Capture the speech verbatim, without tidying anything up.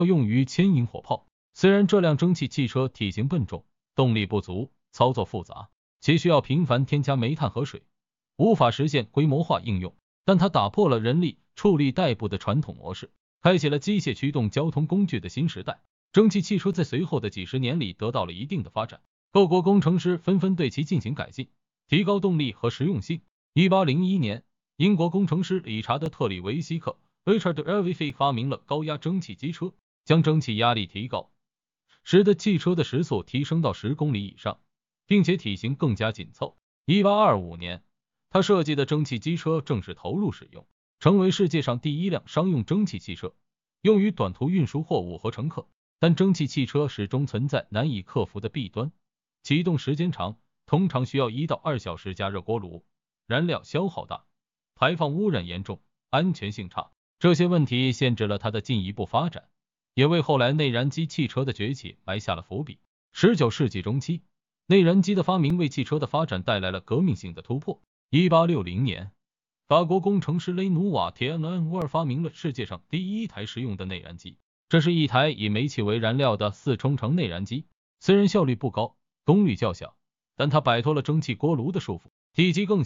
用于牵引火炮。虽然这辆蒸汽汽车体型笨重，动力不足，操作复杂，且需要频繁添加煤炭和水，无法实现规模化应用，但它打破了人力处理代步的传统模式，开启了机械驱动交通工具的新时代。蒸汽汽车在随后的几十年里得到了一定的发展，各国工程师纷纷对其进行改进，提高动力和实用性。一八零一年，英国工程师理查德·特里维希克 Richard L V C 发明了高压蒸汽机车，将蒸汽压力提高，使得汽车的时速提升到十公里以上，并且体型更加紧凑。一八二五年，他设计的蒸汽机车正式投入使用，成为世界上第一辆商用蒸汽汽车，用于短途运输货物和乘客。但蒸汽汽车始终存在难以克服的弊端，启动时间长，通常需要一到二小时加热锅炉，燃料消耗大，排放污染严重，安全性差。这些问题限制了它的进一步发展，也为后来内燃机汽车的崛起埋下了伏笔。十九世纪中期，内燃机的发明为汽车的发展带来了革命性的突破。一八六零年，法国工程师雷努瓦铁恩沃尔发明了世界上第一台实用的内燃机，这是一台以煤气为燃料的四冲程内燃机，虽然效率不高，功率较小，但它摆脱了蒸汽锅炉的束缚，体积更小。